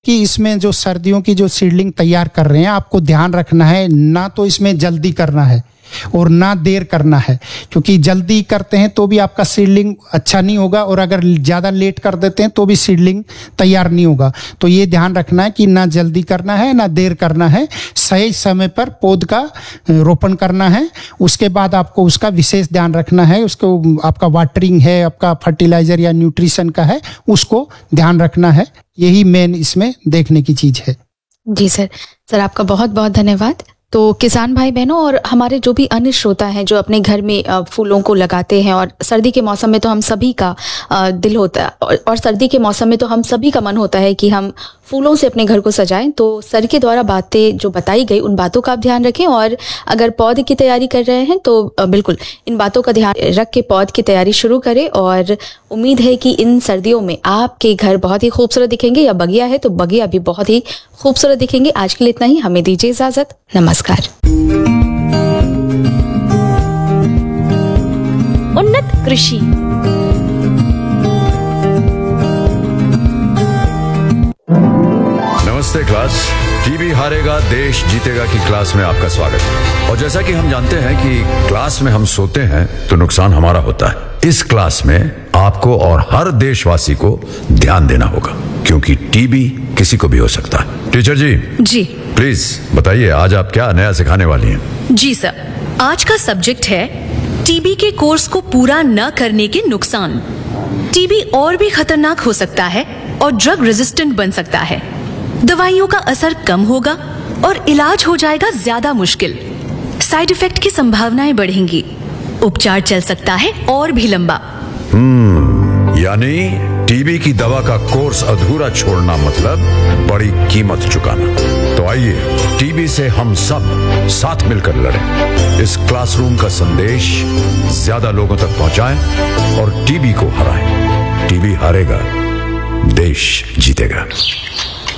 कि इसमें जो सर्दियों की जो सीडलिंग तैयार कर रहे हैं, आपको ध्यान रखना है, ना तो इसमें जल्दी करना है और ना देर करना है, क्योंकि जल्दी करते हैं तो भी आपका सीडलिंग अच्छा नहीं होगा और अगर ज़्यादा लेट कर देते हैं तो भी सीडलिंग तैयार नहीं होगा। तो ये ध्यान रखना है कि ना जल्दी करना है ना देर करना है, सही समय पर पौध का रोपण करना है। उसके बाद आपको उसका विशेष ध्यान रखना है, उसको आपका वाटरिंग है, आपका फर्टिलाइजर या न्यूट्रिशन का है, उसको ध्यान रखना है। यही मेन इसमें देखने की चीज़ है। जी सर आपका बहुत बहुत धन्यवाद। तो किसान भाई बहनों और हमारे जो भी अन्य श्रोता हैं जो अपने घर में फूलों को लगाते हैं, और सर्दी के मौसम में तो हम सभी का दिल होता है और सर्दी के मौसम में तो हम सभी का मन होता है कि हम फूलों से अपने घर को सजाएं। तो सर के द्वारा बातें जो बताई गई उन बातों का आप ध्यान रखें, और अगर पौध की तैयारी कर रहे हैं तो बिल्कुल इन बातों का ध्यान रख के पौध की तैयारी शुरू करें। और उम्मीद है कि इन सर्दियों में आपके घर बहुत ही खूबसूरत दिखेंगे, या बगिया है तो बगिया भी बहुत ही खूबसूरत दिखेंगे। आज के लिए इतना ही, हमें दीजिए इजाजत, नमस्कार। उन्नत कृषि। नमस्ते क्लास, टीबी हारेगा देश जीतेगा की क्लास में आपका स्वागत है। और जैसा कि हम जानते हैं कि क्लास में हम सोते हैं तो नुकसान हमारा होता है। इस क्लास में आपको और हर देशवासी को ध्यान देना होगा, क्योंकि टीबी किसी को भी हो सकता है। टीचर जी प्लीज बताइए, आज आप क्या नया सिखाने वाली हैं? जी सर, आज का सब्जेक्ट है टीबी के कोर्स को पूरा न करने के नुकसान। टीबी और भी खतरनाक हो सकता है और ड्रग रेजिस्टेंट बन सकता है। दवाइयों का असर कम होगा और इलाज हो जाएगा ज्यादा मुश्किल। साइड इफेक्ट की संभावनाएं बढ़ेंगी। उपचार चल सकता है और भी लंबा। यानी टीबी की दवा का कोर्स अधूरा छोड़ना मतलब बड़ी कीमत चुकाना। तो आइए टीबी से हम सब साथ मिलकर लड़ें। इस क्लासरूम का संदेश ज्यादा लोगों तक पहुंचाएं और टीबी को हराएं। टीबी हारेगा, देश जीतेगा।